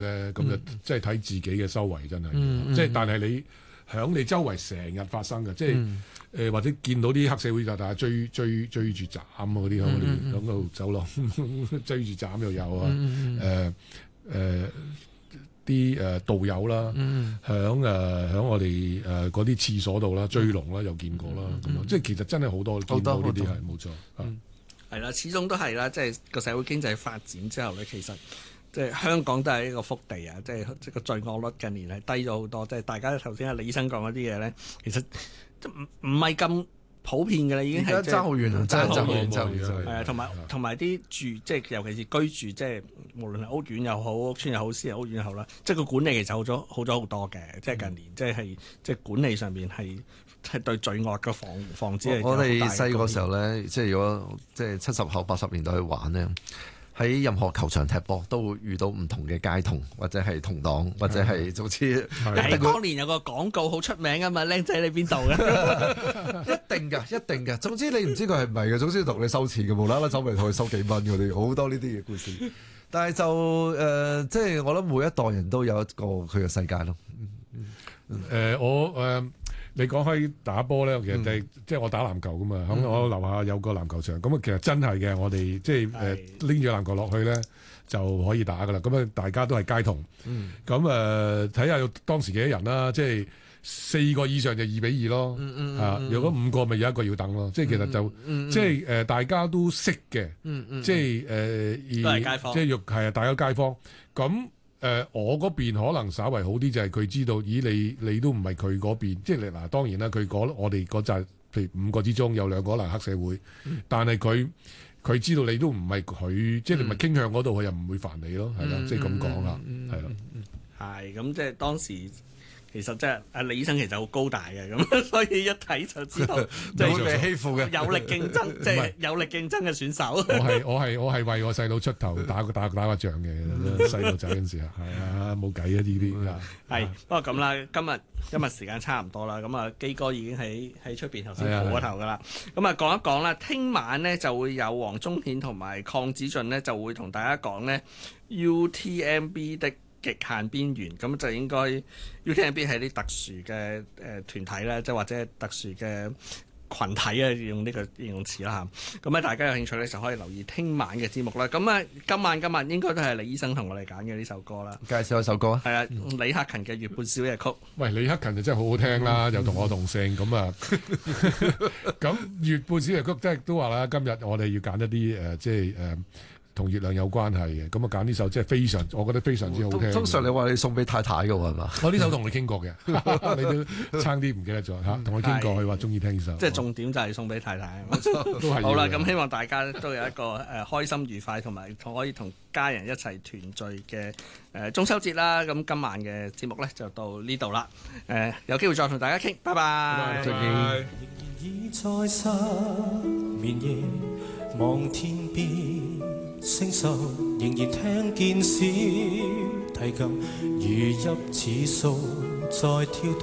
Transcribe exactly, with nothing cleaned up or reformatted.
咧，咁就即係睇自己嘅修為真係，嗯、即係但係你響你周圍成日發生嘅，即係誒、嗯呃、或者見到啲黑社會就大家追追追住斬啊嗰啲，響你響度走廊追住斬又有啊，誒誒啲誒道友啦，響誒響我哋誒嗰啲廁所度啦追龍啦又見過啦，咁、嗯、樣即係其實真係好多見到呢啲係冇錯啊。 係啦，始終都係啦，即係個社會經濟發展之後咧，其實即係香港都係一個福地啊！即係即係個罪惡率近年係低咗好多。即係大家頭先阿李醫生講嗰啲嘢咧，其實即唔唔係咁普遍嘅啦，已經係爭好遠啊！爭爭好遠，爭好遠。 係啊，同埋同埋啲住即係尤其是居住，即係無論係屋苑又好、屋邨又好、私人屋苑又好啦，即係個管理其實好咗好咗好多嘅。即係近年，即係即係管理上邊係。係對罪惡嘅防防止係。 我哋細個時候咧，即係如果即係七十後八十年代去玩咧，喺任何球場踢波都會遇到唔同嘅街童或者係同黨或者係總之。 喺當年有個廣告好出名啊嘛，僆仔你邊度嘅？ 一定㗎，一定㗎。總之你唔知佢係唔係嘅，總之同你收錢嘅，無啦啦走嚟同佢收幾蚊嗰啲，好多呢啲嘅故事。但係就誒、呃，即係我諗每一代人都有一個佢嘅世界咯。誒、 嗯呃，我誒。呃你講開打波咧，其實就係、是嗯、即係我打籃球噶嘛，咁、嗯、我樓下有個籃球場，咁啊其實真係嘅，我哋即係誒拎住籃球落去咧就可以打噶啦，咁啊大家都係街童，咁誒睇下當時幾多人啦，即係四個以上就二比二咯，嗯嗯嗯、啊如果五個咪有一個要等咯，即係其實就、嗯嗯、即係誒、呃、大家都識嘅，嗯嗯、即係誒、呃、 都係街坊， 即係肉係啊，大家街坊咁。誒、呃，我嗰邊可能稍為好啲，就係佢知道，咦，你你都唔係佢嗰邊，即係你嗱，當然啦，佢嗰我哋嗰陣，譬如五個之中有兩個可能黑社會，嗯、但係佢佢知道你都唔係佢，嗯、即係你咪傾向嗰度，佢又唔會煩你咯，係啦、嗯，即係咁講啦，係咯， 係咁，即係當時。其實即係阿李醫生其實好高大嘅，咁所以一睇就知道即係被欺負嘅有力競爭，即係有力競爭嘅選手。 我係我係我係為我細佬出頭打打打個仗嘅，細路仔嗰陣時啊，係啊，冇計啊呢啲啊。 係不過咁啦，今日今日時間差唔多啦，咁啊基哥已經喺喺出邊頭先蒲咗頭噶啦，咁啊講一講啦，聽晚咧就會有黃宗顯同埋鄺子俊咧就會同大家講咧 U T M B 的極限邊緣，咁就應該 U T M B 係啲特殊嘅誒團體啦，即係或者係特殊嘅群體啊，用呢個形容詞啦嚇。咁咧大家有興趣咧就可以留意聽晚嘅節目啦。咁啊，今晚今晚應該都係李醫生同我哋揀嘅呢首歌啦。 介紹一首歌啊。 係啊，李克勤嘅《月半小夜曲》。 喂，李克勤就真係好好聽啦，又同我同姓咁啊。咁《月半小夜曲》即係都話啦，今日我哋要揀一啲誒、呃，即係誒。呃同月亮有關係嘅，咁啊揀呢首即係非常，我覺得非常之好聽。 通常你話你送俾太太嘅喎係嘛？ 我呢首同你傾過嘅，你都差啲唔記得咗嚇，同佢傾過，佢話中意聽呢首。 即係重點就係送俾太太。 都係。好啦，咁希望大家都有一個誒、呃、開心愉快同埋可以同家人一齊團聚嘅誒、呃、中秋節啦。咁今晚嘅節目咧就到呢度啦。誒、呃、有機會再同大家傾，拜拜。 再見。 望天邊星宿，仍然聽見小提琴如泣似訴在跳動。